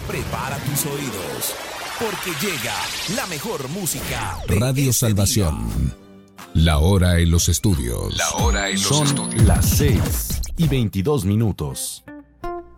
Prepara tus oídos, porque llega la mejor música de Radio Salvación. La hora en los estudios. Son las 6:22.